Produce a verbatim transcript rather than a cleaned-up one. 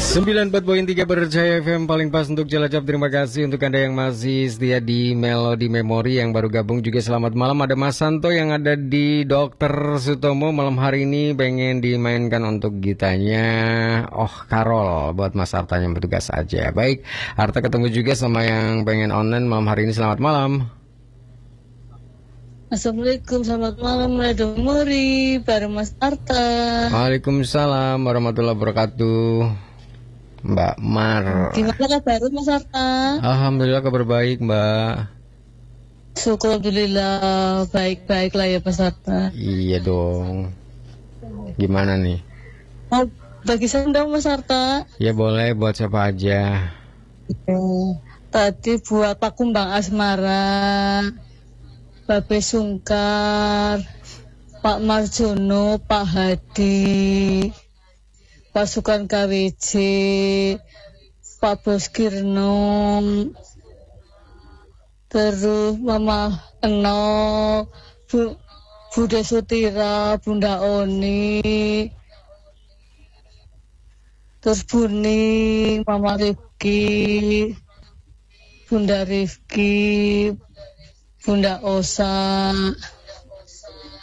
sembilan puluh empat koma tiga Berjaya F M paling pas untuk Cilacap. Terima kasih untuk Anda yang masih setia di Melodi Memori. Yang baru gabung juga selamat malam. Ada Mas Santo yang ada di Dokter Sutomo. Malam hari ini pengen dimainkan untuk gitanya Oh Karol buat Mas Arta yang bertugas aja. Baik, Arta ketemu juga sama yang pengen online malam hari ini. Selamat malam. Assalamualaikum, selamat malam Melodi Memori bareng Mas Arta. Waalaikumsalam warahmatullahi wabarakatuh. Mbak Mar. Gimana kabar Mas Arta? Alhamdulillah kabar baik Mbak. Syukur alhamdulillah baik-baik lah ya Mas Arta. Iya dong. Gimana nih? Mau bagi salam dong Mas Arta? Ya boleh, buat siapa aja. Oh, tadi buat Pak Kumbang Asmara, Babe Sungkar, Pak Marjono, Pak Hadi, Pasukan K W J, Pak Bos Kirno, terus Mama Eno, Bu, Bude Sutira, Bunda Oni, terus Buni, Mama Rifki, Bunda Rifki, Bunda Osa,